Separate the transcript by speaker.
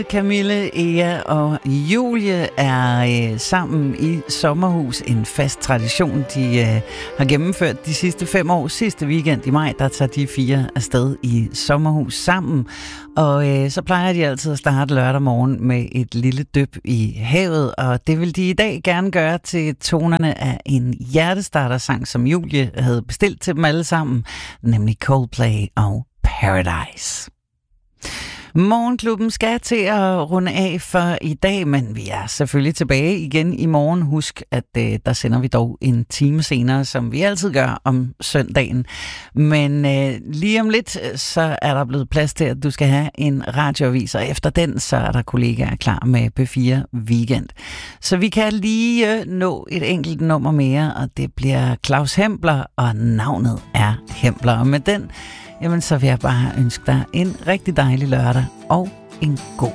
Speaker 1: Camille, Ea og Julie er sammen i sommerhus. En fast tradition, de har gennemført de sidste 5 år. Sidste weekend i maj, der tager de 4 afsted i sommerhus sammen. Og så plejer de altid at starte lørdag morgen med et lille dyp i havet. Og det vil de i dag gerne gøre til tonerne af en hjertestartersang, som Julie havde bestilt til dem alle sammen. Nemlig Coldplay og Paradise. Morgenklubben skal til at runde af for i dag, men vi er selvfølgelig tilbage igen i morgen. Husk, at der sender vi dog en time senere, som vi altid gør om søndagen. Men lige om lidt, så er der blevet plads til, at du skal have en radioavis, og efter den, så er der kollegaer klar med P4 Weekend. Så vi kan lige nå et enkelt nummer mere, og det bliver Claus Hempler, og navnet er Hempler. Og med den, jamen så vil jeg bare ønske dig en rigtig dejlig lørdag og en god